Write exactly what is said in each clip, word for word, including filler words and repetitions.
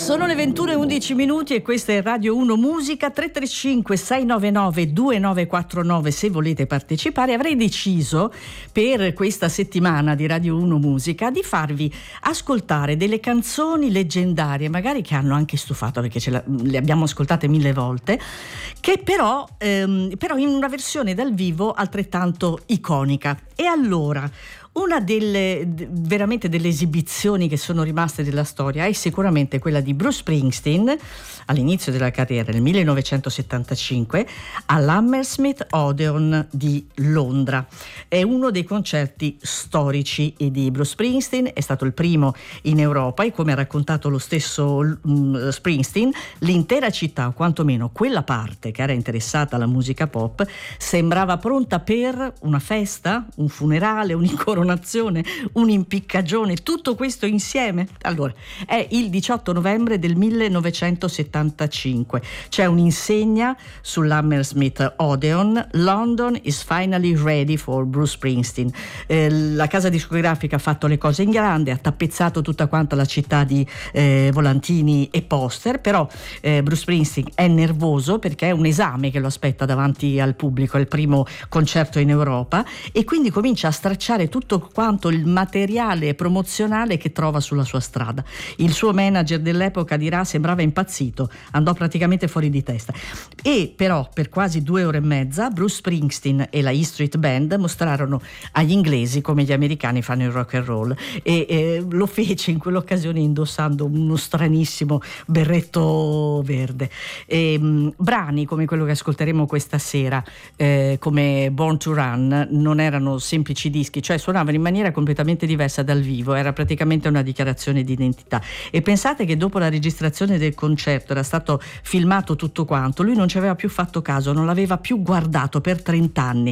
Sono le ventuno e undici minuti e questa è Radio uno Musica. Tre tre cinque sei nove nove due nove quattro nove se volete partecipare. Avrei deciso per questa settimana di Radio uno Musica di farvi ascoltare delle canzoni leggendarie, magari che hanno anche stufato perché ce la, le abbiamo ascoltate mille volte, che però, ehm, però in una versione dal vivo altrettanto iconica. E allora una delle veramente delle esibizioni che sono rimaste della storia è sicuramente quella di Bruce Springsteen all'inizio della carriera nel millenovecentosettantacinque all'Hammersmith Odeon di Londra. È uno dei concerti storici di Bruce Springsteen, è stato il primo in Europa e, come ha raccontato lo stesso um, Springsteen, l'intera città, o quantomeno quella parte che era interessata alla musica pop, sembrava pronta per una festa, un funerale, un'incoronazione, un'impiccagione, tutto questo insieme. Allora, è il diciotto novembre del millenovecentosettantacinque, c'è un'insegna sull'Hammersmith Odeon: London is finally ready for Bruce Springsteen. Eh, la casa discografica ha fatto le cose in grande, ha tappezzato tutta quanta la città di eh, volantini e poster, però eh, Bruce Springsteen è nervoso perché è un esame che lo aspetta davanti al pubblico, è il primo concerto in Europa, e quindi comincia a stracciare tutto quanto il materiale promozionale che trova sulla sua strada. Il suo manager dell'epoca dirà: sembrava impazzito, andò praticamente fuori di testa. E però per quasi due ore e mezza Bruce Springsteen e la E Street Band mostrarono agli inglesi come gli americani fanno il rock and roll, e eh, lo fece in quell'occasione indossando uno stranissimo berretto verde. E, mh, brani come quello che ascolteremo questa sera, eh, come Born to Run, non erano semplici dischi, cioè suonavano in maniera completamente diversa dal vivo, era praticamente una dichiarazione di identità. E pensate che dopo la registrazione del concerto era stato filmato tutto quanto, lui non ci aveva più fatto caso, non l'aveva più guardato per trent'anni.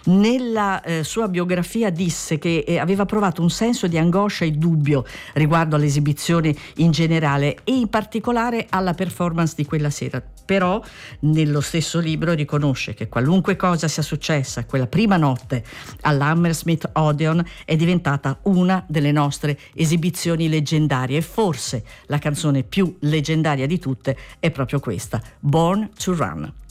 Nella eh, sua biografia disse che eh, aveva provato un senso di angoscia e dubbio riguardo all'esibizione in generale e in particolare alla performance di quella sera. Però nello stesso libro riconosce che qualunque cosa sia successa quella prima notte all'Hammersmith Odeon è diventata una delle nostre esibizioni leggendarie, e forse la canzone più leggendaria di tutte è proprio questa, Born to Run.